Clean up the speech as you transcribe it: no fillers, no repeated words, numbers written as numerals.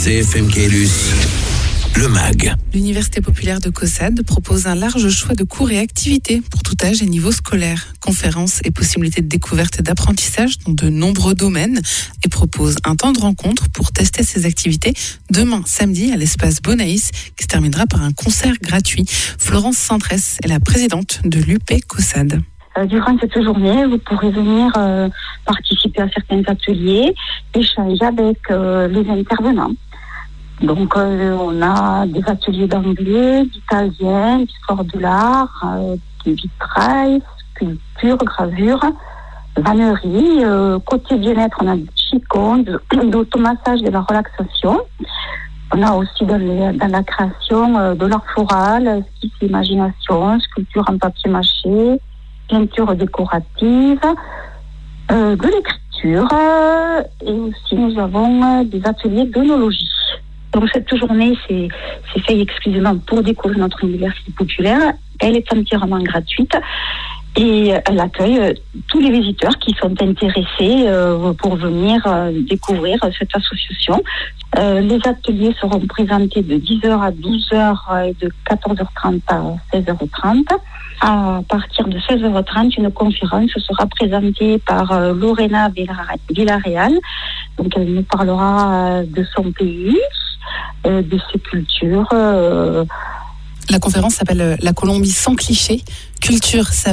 CFM Caylus, le MAG. L'Université populaire de Caussade propose un large choix de cours et activités pour tout âge et niveau scolaire. Conférences et possibilités de découverte et d'apprentissage dans de nombreux domaines et propose un temps de rencontre pour tester ces activités demain samedi à l'espace Bonaïs qui se terminera par un concert gratuit. Florence Centresse est la présidente de l'UP Caussade. Durant cette journée, vous pourrez venir participer à certains ateliers, échanger avec les intervenants. Donc, on a des ateliers d'anglais, d'italien, d'histoire de l'art, de vitrail, sculpture, gravure, vannerie. Côté bien-être, on a du qigong, d'automassage, de la relaxation. On a aussi dans la création de l'art floral, imagination, sculpture en papier mâché, peinture décorative, de l'écriture, et aussi nous avons des ateliers d'œnologie. Donc cette journée, c'est fait exclusivement pour découvrir notre université populaire. Elle est entièrement gratuite et elle accueille tous les visiteurs qui sont intéressés pour venir découvrir cette association. Les ateliers seront présentés de 10h à 12h et de 14h30 à 16h30. À partir de 16h30, une conférence sera présentée par Lorena Villarreal. Donc elle nous parlera de son pays, de ses cultures. La conférence s'appelle La Colombie sans cliché, culture,